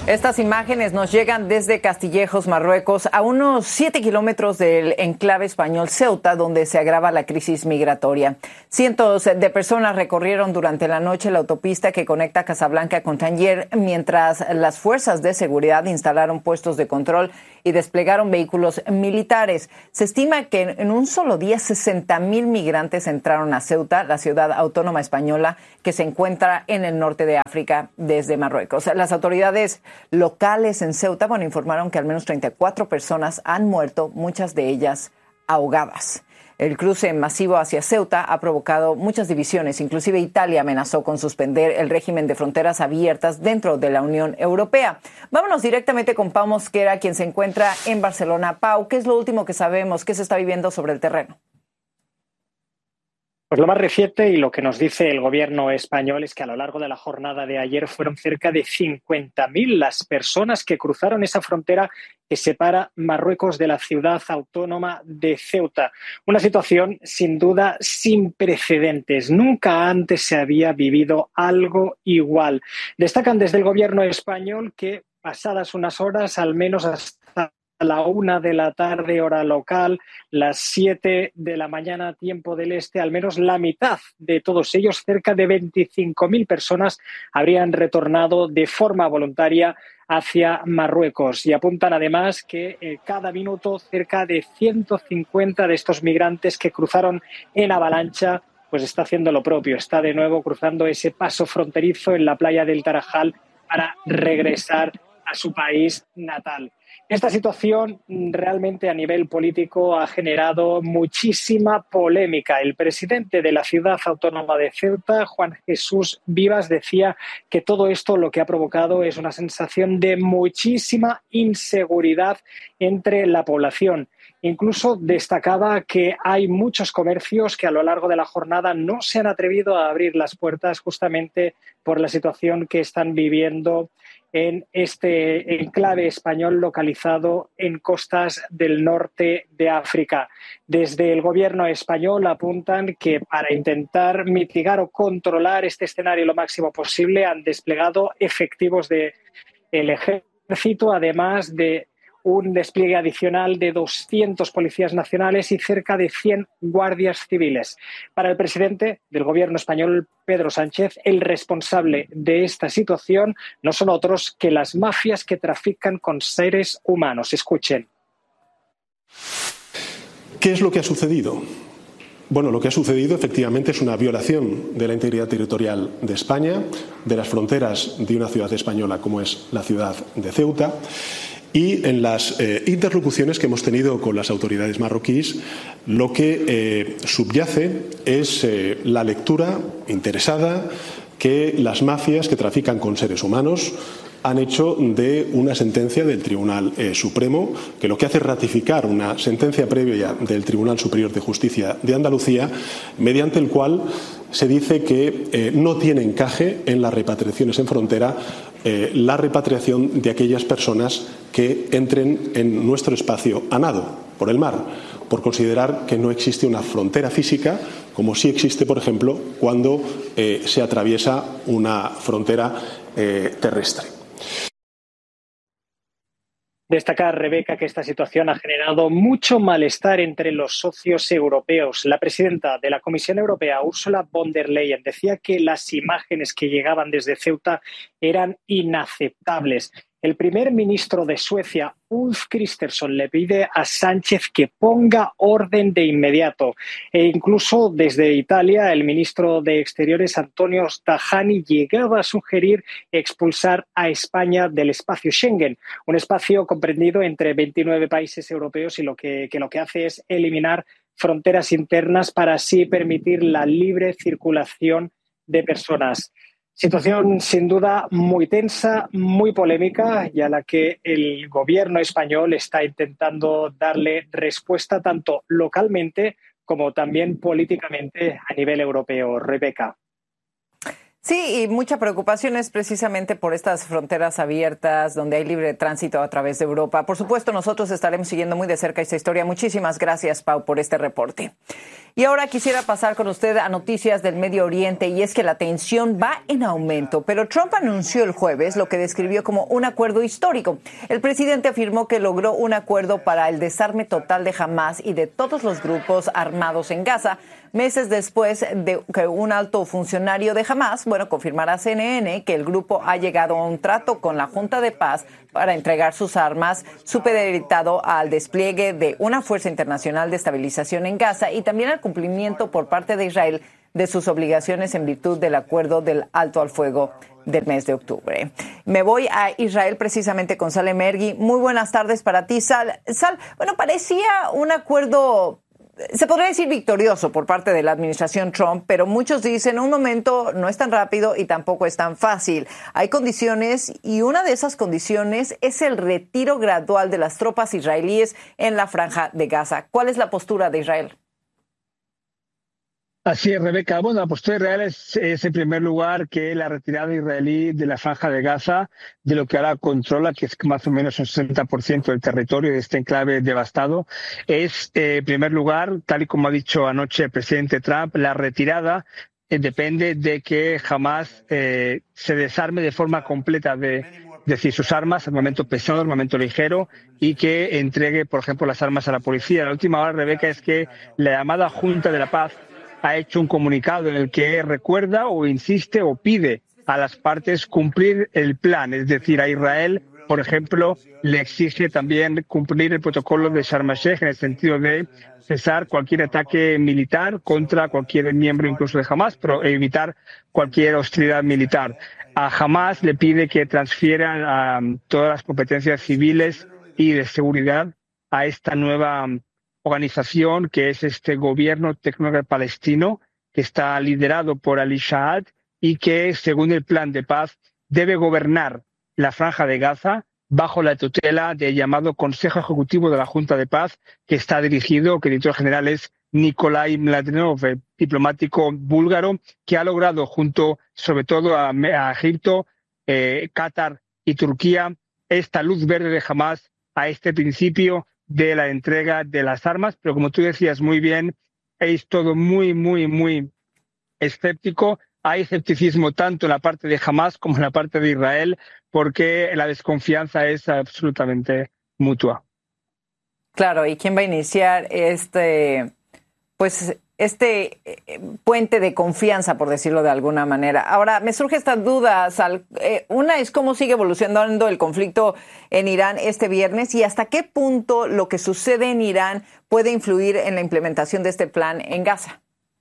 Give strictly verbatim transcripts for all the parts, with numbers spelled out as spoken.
Estas imágenes nos llegan desde Castillejos, Marruecos, a unos siete kilómetros del enclave español Ceuta, donde se agrava la crisis migratoria. Cientos de personas recorrieron durante la noche la autopista que conecta Casablanca con Tánger, mientras las fuerzas de seguridad instalaron puestos de control y desplegaron vehículos militares. Se estima que en un solo día sesenta mil migrantes entraron a Ceuta, la ciudad autónoma española que se encuentra en el norte de África desde Marruecos. Las autoridades locales en Ceuta, bueno, informaron que al menos treinta y cuatro personas han muerto, muchas de ellas ahogadas. El cruce masivo hacia Ceuta ha provocado muchas divisiones. Inclusive Italia amenazó con suspender el régimen de fronteras abiertas dentro de la Unión Europea. Vámonos directamente con Pau Mosquera, quien se encuentra en Barcelona. Pau, ¿qué es lo último que sabemos? ¿Qué se está viviendo sobre el terreno? Pues lo más reciente y lo que nos dice el gobierno español es que a lo largo de la jornada de ayer fueron cerca de cincuenta mil las personas que cruzaron esa frontera que separa Marruecos de la ciudad autónoma de Ceuta. Una situación sin duda sin precedentes. Nunca antes se había vivido algo igual. Destacan desde el gobierno español que pasadas unas horas, al menos hasta a la una de la tarde hora local, las siete de la mañana tiempo del este, al menos la mitad de todos ellos, cerca de veinticinco mil personas, habrían retornado de forma voluntaria hacia Marruecos. Y apuntan además que eh, cada minuto cerca de ciento cincuenta de estos migrantes que cruzaron en avalancha pues está haciendo lo propio, está de nuevo cruzando ese paso fronterizo en la playa del Tarajal para regresar a su país natal. Esta situación realmente a nivel político ha generado muchísima polémica. El presidente de la ciudad autónoma de Ceuta, Juan Jesús Vivas, decía que todo esto lo que ha provocado es una sensación de muchísima inseguridad entre la población. Incluso destacaba que hay muchos comercios que a lo largo de la jornada no se han atrevido a abrir las puertas justamente por la situación que están viviendo en este enclave español localizado en costas del norte de África. Desde el gobierno español apuntan que para intentar mitigar o controlar este escenario lo máximo posible han desplegado efectivos del ejército, además de un despliegue adicional de doscientos policías nacionales y cerca de cien guardias civiles. Para el presidente del gobierno español, Pedro Sánchez, el responsable de esta situación no son otros que las mafias que trafican con seres humanos. Escuchen. ¿Qué es lo que ha sucedido? Bueno, lo que ha sucedido efectivamente es una violación de la integridad territorial de España, de las fronteras de una ciudad española como es la ciudad de Ceuta. Y en las eh, interlocuciones que hemos tenido con las autoridades marroquíes, lo que eh, subyace es eh, la lectura interesada que las mafias que trafican con seres humanos han hecho de una sentencia del Tribunal eh, Supremo, que lo que hace es ratificar una sentencia previa del Tribunal Superior de Justicia de Andalucía, mediante el cual se dice que eh, no tiene encaje en las repatriaciones en frontera eh, la repatriación de aquellas personas que entren en nuestro espacio a nado, por el mar, por considerar que no existe una frontera física, como sí existe, por ejemplo, cuando eh, se atraviesa una frontera eh, terrestre. Destacar, Rebeca, que esta situación ha generado mucho malestar entre los socios europeos. La presidenta de la Comisión Europea, Ursula von der Leyen, decía que las imágenes que llegaban desde Ceuta eran inaceptables. El primer ministro de Suecia, Ulf Kristersson, le pide a Sánchez que ponga orden de inmediato. E incluso desde Italia, el ministro de Exteriores, Antonio Tajani, llegaba a sugerir expulsar a España del espacio Schengen, un espacio comprendido entre veintinueve países europeos y lo que, que lo que hace es eliminar fronteras internas para así permitir la libre circulación de personas. Situación sin duda muy tensa, muy polémica y a la que el gobierno español está intentando darle respuesta tanto localmente como también políticamente a nivel europeo. Rebeca. Sí, y mucha preocupación es precisamente por estas fronteras abiertas donde hay libre tránsito a través de Europa. Por supuesto, nosotros estaremos siguiendo muy de cerca esta historia. Muchísimas gracias, Pau, por este reporte. Y ahora quisiera pasar con usted a noticias del Medio Oriente, y es que la tensión va en aumento, pero Trump anunció el jueves lo que describió como un acuerdo histórico. El presidente afirmó que logró un acuerdo para el desarme total de Hamás y de todos los grupos armados en Gaza, meses después de que un alto funcionario de Hamás, bueno, confirmara a C N N que el grupo ha llegado a un trato con la Junta de Paz para entregar sus armas, supeditado al despliegue de una fuerza internacional de estabilización en Gaza y también al cumplimiento por parte de Israel de sus obligaciones en virtud del acuerdo del alto al fuego del mes de octubre. Me voy a Israel precisamente con Sal Emergui. Muy buenas tardes para ti, Sal. Sal, bueno, parecía un acuerdo, se podría decir victorioso por parte de la administración Trump, pero muchos dicen un momento no es tan rápido y tampoco es tan fácil. Hay condiciones y una de esas condiciones es el retiro gradual de las tropas israelíes en la franja de Gaza. ¿Cuál es la postura de Israel? Así es, Rebeca. Bueno, la postura de Israel es, es en primer lugar que la retirada israelí de la franja de Gaza, de lo que ahora controla, que es más o menos un sesenta por ciento del territorio de este enclave devastado, es eh, en primer lugar, tal y como ha dicho anoche el presidente Trump, la retirada eh, depende de que Hamás eh, se desarme de forma completa de, de decir, sus armas, armamento pesado, armamento ligero, y que entregue, por ejemplo, las armas a la policía. La última hora, Rebeca, es que la llamada Junta de la Paz ha hecho un comunicado en el que recuerda o insiste o pide a las partes cumplir el plan, es decir, a Israel, por ejemplo, le exige también cumplir el protocolo de Sharm el-Sheikh en el sentido de cesar cualquier ataque militar contra cualquier miembro incluso de Hamás, pero evitar cualquier hostilidad militar. A Hamás le pide que transfiera um, todas las competencias civiles y de seguridad a esta nueva um, organización, que es este gobierno tecnócrata palestino, que está liderado por Ali Shahad y que, según el plan de paz, debe gobernar la franja de Gaza bajo la tutela del llamado Consejo Ejecutivo de la Junta de Paz, que está dirigido, que el director general es Nikolai Mladenov, diplomático búlgaro, que ha logrado, junto sobre todo a, a Egipto, eh, Qatar y Turquía, esta luz verde de Hamás a este principio de la entrega de las armas, pero como tú decías muy bien, es todo muy, muy, muy escéptico. Hay escepticismo tanto en la parte de Hamás como en la parte de Israel, porque la desconfianza es absolutamente mutua. Claro, ¿y quién va a iniciar este, pues, este puente de confianza, por decirlo de alguna manera? Ahora, me surge esta duda, Sal. Eh, una es cómo sigue evolucionando el conflicto en Irán este viernes y hasta qué punto lo que sucede en Irán puede influir en la implementación de este plan en Gaza.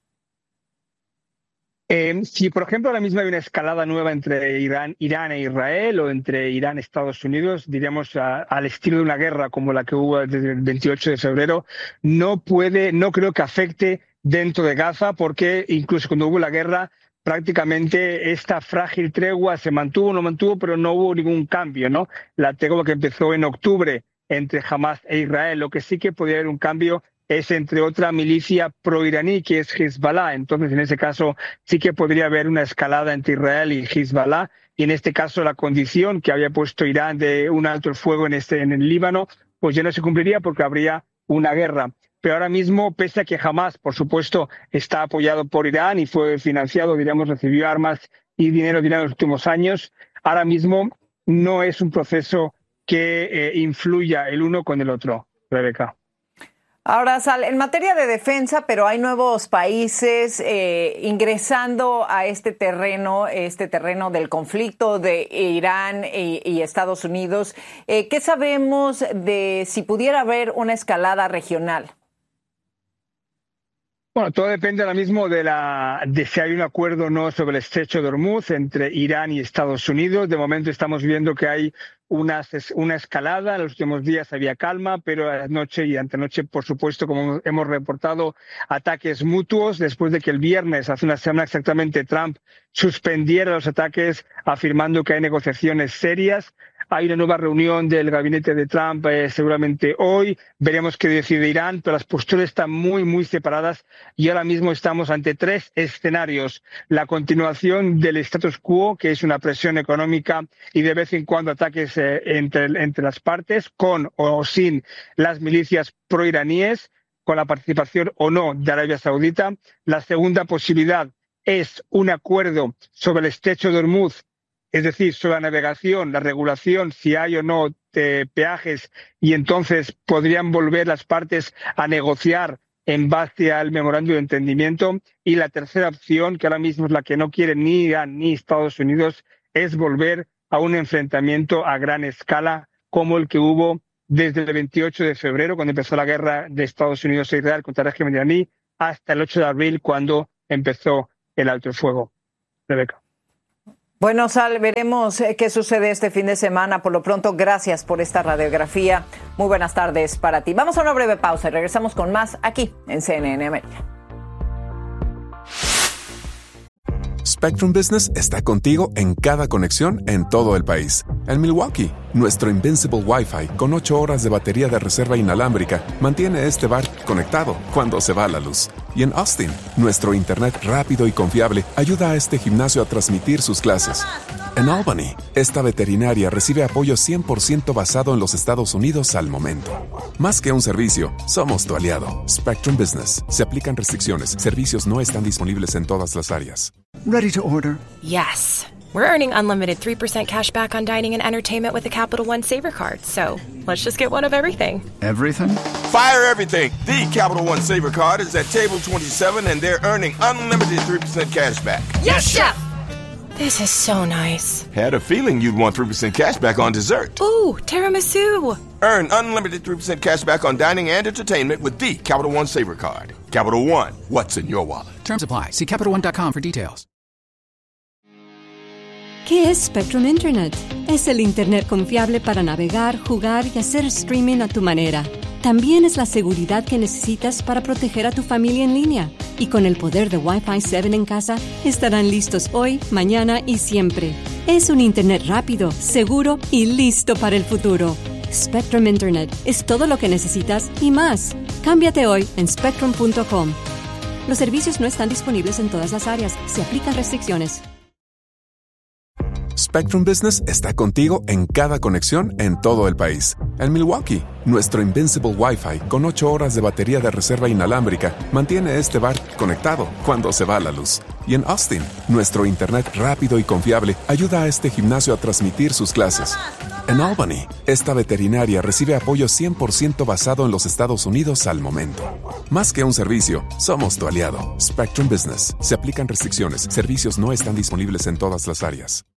Eh, si, por ejemplo, ahora mismo hay una escalada nueva entre Irán, Irán e Israel o entre Irán y Estados Unidos, diríamos a, al estilo de una guerra como la que hubo desde el veintiocho de febrero, no puede, no creo que afecte dentro de Gaza, porque incluso cuando hubo la guerra, prácticamente esta frágil tregua se mantuvo, no mantuvo, pero no hubo ningún cambio, ¿no? La tregua que empezó en octubre entre Hamás e Israel, lo que sí que podría haber un cambio es entre otra milicia proiraní que es Hezbollah. Entonces, en ese caso, sí que podría haber una escalada entre Israel y Hezbollah. Y en este caso, la condición que había puesto Irán de un alto el fuego en, este, en el Líbano, pues ya no se cumpliría porque habría una guerra. Pero ahora mismo, pese a que Hamás, por supuesto, está apoyado por Irán y fue financiado, diríamos, recibió armas y dinero, dinero en los últimos años, ahora mismo no es un proceso que eh, influya el uno con el otro, Rebeca. Ahora, Sal, en materia de defensa, pero hay nuevos países eh, ingresando a este terreno, este terreno del conflicto de Irán y, y Estados Unidos. Eh, ¿Qué sabemos de si pudiera haber una escalada regional? Bueno, todo depende ahora mismo de, la, de si hay un acuerdo o no sobre el estrecho de Hormuz entre Irán y Estados Unidos. De momento estamos viendo que hay una, una escalada. En los últimos días había calma, pero anoche y antenoche, por supuesto, como hemos reportado, ataques mutuos. Después de que el viernes, hace una semana exactamente, Trump suspendiera los ataques afirmando que hay negociaciones serias. Hay una nueva reunión del gabinete de Trump eh, seguramente hoy. Veremos qué decide Irán, pero las posturas están muy, muy separadas y ahora mismo estamos ante tres escenarios. La continuación del status quo, que es una presión económica y de vez en cuando ataques eh, entre, entre las partes, con o sin las milicias proiraníes, con la participación o no de Arabia Saudita. La segunda posibilidad es un acuerdo sobre el estrecho de Hormuz, es decir, sobre la navegación, la regulación, si hay o no de peajes, y entonces podrían volver las partes a negociar en base al memorándum de entendimiento. Y la tercera opción, que ahora mismo es la que no quiere ni Irán ni Estados Unidos, es volver a un enfrentamiento a gran escala como el que hubo desde el veintiocho de febrero, cuando empezó la guerra de Estados Unidos e Israel contra el régimen iraní, hasta el ocho de abril, cuando empezó el alto el fuego. Rebeca. Bueno, Sal, veremos qué sucede este fin de semana. Por lo pronto, gracias por esta radiografía. Muy buenas tardes para ti. Vamos a una breve pausa y regresamos con más aquí en C N N América. Spectrum Business está contigo en cada conexión en todo el país. En Milwaukee, nuestro Invincible Wi-Fi con ocho horas de batería de reserva inalámbrica mantiene este bar conectado cuando se va la luz. Y en Austin, nuestro internet rápido y confiable ayuda a este gimnasio a transmitir sus clases. En Albany, esta veterinaria recibe apoyo cien por ciento basado en los Estados Unidos al momento. Más que un servicio, somos tu aliado. Spectrum Business. Se aplican restricciones. Servicios no están disponibles en todas las áreas. Ready to order? Yes. We're earning unlimited three percent cash back on dining and entertainment with the Capital One Saver Card. So let's just get one of everything. Everything? Fire everything. The Capital One Saver Card is at table twenty-seven and they're earning unlimited three percent cash back. Yes, Chef! This is so nice. Had a feeling you'd want three percent cash back on dessert. Ooh, tiramisu. Earn unlimited three percent cash back on dining and entertainment with the Capital One Saver Card. Capital One, what's in your wallet? Terms apply. See Capital One dot com for details. ¿Qué es Spectrum Internet? Es el Internet confiable para navegar, jugar y hacer streaming a tu manera. También es la seguridad que necesitas para proteger a tu familia en línea. Y con el poder de Wi-Fi siete en casa, estarán listos hoy, mañana y siempre. Es un Internet rápido, seguro y listo para el futuro. Spectrum Internet es todo lo que necesitas y más. Cámbiate hoy en spectrum punto com. Los servicios no están disponibles en todas las áreas. Se aplican restricciones. Spectrum Business está contigo en cada conexión en todo el país. En Milwaukee, nuestro Invincible Wi-Fi con ocho horas de batería de reserva inalámbrica mantiene este bar conectado cuando se va la luz. Y en Austin, nuestro internet rápido y confiable ayuda a este gimnasio a transmitir sus clases. En Albany, esta veterinaria recibe apoyo cien por ciento basado en los Estados Unidos al momento. Más que un servicio, somos tu aliado. Spectrum Business. Se aplican restricciones. Servicios no están disponibles en todas las áreas.